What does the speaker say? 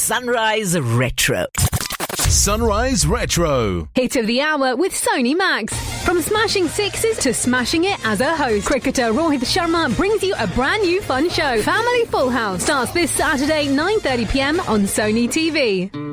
Sunrise Retro. Sunrise Retro. Hit of the hour with Sony Max. From smashing sixes to smashing it as a host, cricketer Rohit Sharma brings you a brand new fun show. Family Full House starts this Saturday 9:30 p.m. on Sony TV.